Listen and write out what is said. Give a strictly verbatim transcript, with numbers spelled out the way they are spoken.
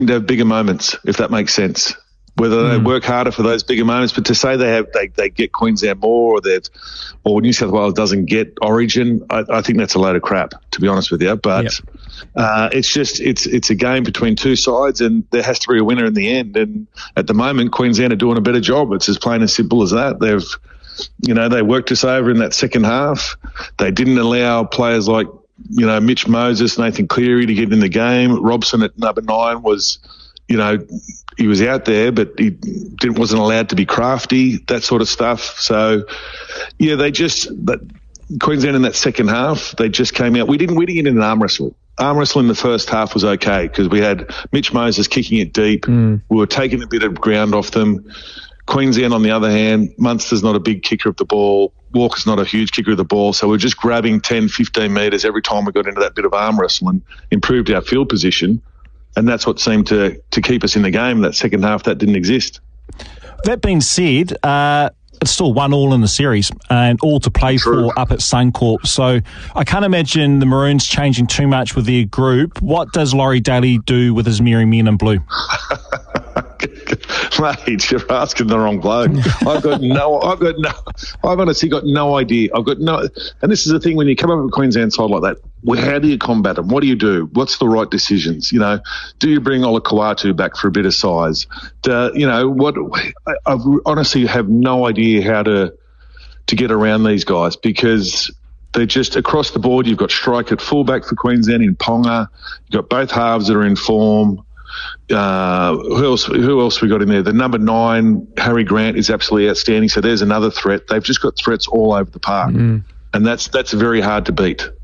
to have bigger moments, if that makes sense. Whether mm. they work harder for those bigger moments, but to say they have they, they get Queensland more, or that or New South Wales doesn't get Origin, I, I think that's a load of crap, to be honest with you. But yep. uh, it's just it's it's a game between two sides, and there has to be a winner in the end. And at the moment, Queensland are doing a better job. It's as plain and simple as that. They've you know they worked us over in that second half. They didn't allow players like you know Mitch Moses, Nathan Cleary to get in the game. Robson at number nine was. You know, he was out there, but he didn't, wasn't allowed to be crafty, that sort of stuff. So, yeah, they just but Queensland in that second half, they just came out. We didn't we didn't get in an arm wrestle. Arm wrestle in the first half was okay because we had Mitch Moses kicking it deep. Mm. We were taking a bit of ground off them. Queensland, on the other hand, Munster's not a big kicker of the ball. Walker's not a huge kicker of the ball. So we're just grabbing ten, fifteen metres every time we got into that bit of arm wrestle and improved our field position. And that's what seemed to, to keep us in the game. That second half, that didn't exist. That being said, uh, it's still one all in the series and all to play True. for up at Suncorp. So I can't imagine the Maroons changing too much with their group. What does Laurie Daly do with his Merry Men in Blue? Mate, you're asking the wrong bloke. I've got no, I've got no, I've honestly got no idea. I've got no, and this is the thing when you come up with a Queensland side like that, well, how do you combat them? What do you do? What's the right decisions? You know, do you bring Ola Kawatu back for a bit of size? Do, you know, what, I, I honestly have no idea how to, to get around these guys because they're just across the board. You've got strike at fullback for Queensland in Ponga. You've got both halves that are in form. Uh, who else? Who else we got in there? The number nine, Harry Grant, is absolutely outstanding. So there's another threat. They've just got threats all over the park, mm. and that's that's very hard to beat.